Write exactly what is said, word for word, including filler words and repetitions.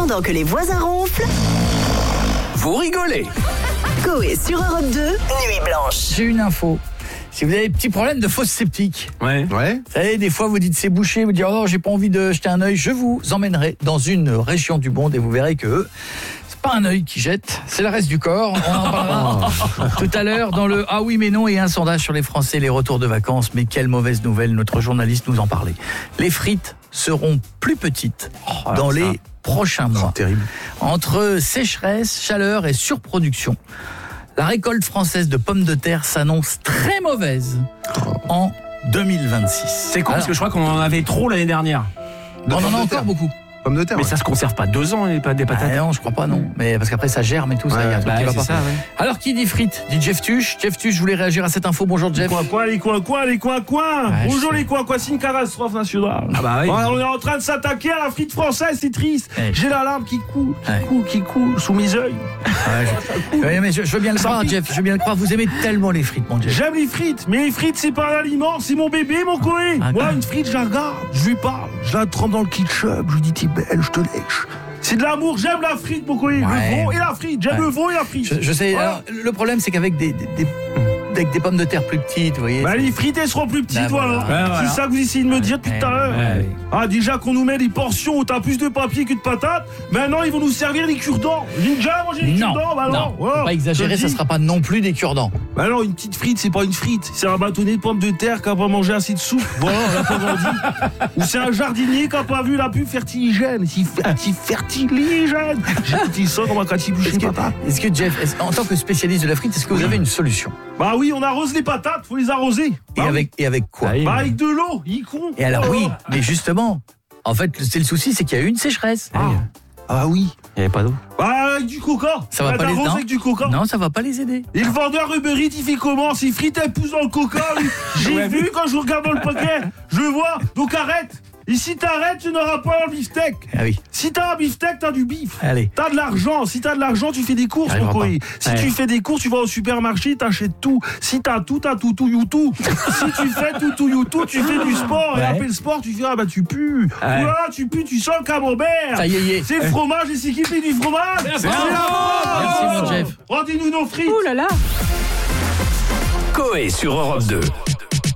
Pendant que les voisins ronflent, vous rigolez. Coé sur Europe deux, Nuit Blanche. J'ai une info. Si vous avez des petits problèmes de fosse septique, Ouais. Ouais. vous savez, des fois vous dites c'est bouché, vous dites oh j'ai pas envie de jeter un œil, je vous emmènerai dans une région du monde et vous verrez que c'est pas un œil qui jette, c'est le reste du corps. On en parlera tout à l'heure dans le ah oui mais non et un sondage sur les Français, les retours de vacances. Mais quelle mauvaise nouvelle, notre journaliste nous en parlait. Les frites seront plus petites Oh, dans ça. les prochains mois. Terrible. Entre sécheresse, chaleur et surproduction, la récolte française de pommes de terre s'annonce très mauvaise en deux mille vingt-six. C'est con parce que je crois qu'on en avait trop l'année dernière. on en pommes a de encore terre. beaucoup. Pommes de terre. Mais ouais. ça se conserve pas deux ans les pas des patates. Ah non, je crois pas non. Mais parce qu'après ça germe et tout, ça, il y a un truc Bah, qui va c'est pas. ça, ouais. Alors qui dit frites dit Jeff Tuch. Jeff Tuch, je voulais réagir à cette info. Bonjour Jeff. Coin, coin, les coins, coins, les coins, coins. Ouais, je Bonjour sais. les coins, coins, c'est une catastrophe nationale. Ah bah oui. Ouais, on est en train de s'attaquer à la frite française, c'est triste. Ouais. J'ai la larme qui coule, qui Ouais. coule, qui coule sous mes yeux. Ouais, je... Ouais, mais je, je veux bien le croire Jeff, je veux bien le croire. Vous aimez tellement les frites mon Jeff. J'aime les frites, mais les frites c'est pas un aliment, c'est mon bébé, mon Coé. Ah, Moi, ah. une frite, je la regarde, je lui parle, je la trempe dans le ketchup, je lui dis t'es belle, je te lèche. C'est de l'amour, j'aime la frite, mon Coé. Ouais. Le veau et la frite, j'aime Ouais. le veau et la frite. Je, je sais. Voilà. Alors, le problème c'est qu'avec des, des, des, avec des pommes de terre plus petites, vous voyez. Bah, les frites, elles seront plus petites, Bah, voilà. voilà. Ouais, voilà. C'est ça que vous essayez de me dire depuis Ouais, tout à l'heure. ouais, ouais. Ah, déjà qu'on nous met des portions où t'as plus de papier que de patates, maintenant ils vont nous servir des cure-dents. J'ai déjà mangé des Non, cure-dents, bah non, non. faut Ouais, pas exagérer, je te ça dis. sera pas non plus des cure-dents. Bah non, une petite frite, c'est pas une frite. C'est un bâtonnet de pommes de terre qui a pas mangé assez de soupe. Voilà, on l'a pas grandi. Ou c'est un jardinier qui a pas vu la pub fertiligène. Si ferti- fertiligène. J'ai dit ça dans ma catibouche Est-ce les que, patates. est-ce que Jeff, est-ce- en tant que spécialiste de la frite, est-ce que vous avez une solution? Bah oui, on arrose les patates, faut les arroser. Et Bah oui. avec, et avec quoi? Bah avec de l'eau, il con. Et alors Oh. oui, mais justement, en fait, c'est le souci, c'est qu'il y a eu une sécheresse. Ah, ah oui. Il y avait pas d'eau. Bah avec du coca. Ça va Bah, pas les t'arroses non, avec du coca. non, ça va pas les aider. Et le vendeur Uber Eats, il fait comment? Ses frites, elles poussent dans le coca, lui. J'ai Ouais. vu quand je regarde dans le paquet. Je vois. Donc arrête. Et si t'arrêtes, tu n'auras pas un beefsteak. Ah oui, Si t'as un beefsteak, t'as du beef. allez. T'as de l'argent. Si t'as de l'argent, tu fais des courses, J'arriverai mon coé. pas. Si Ouais. tu fais des courses, tu vas au supermarché, t'achètes tout. Si t'as tout, t'as tout, tout, you tout. Si tu fais tout, tout, you tout, tu fais du sport. Et Ouais. après le sport, tu fais, ah bah tu pues. Ouais. Voilà, tu pues, tu sens le camembert. Ça y est, y est. C'est le fromage et c'est qui fait du fromage. C'est la fromage. Merci, mon Jeff. Rendez-nous nos frites. Ouh là là. Coé sur Europe deux.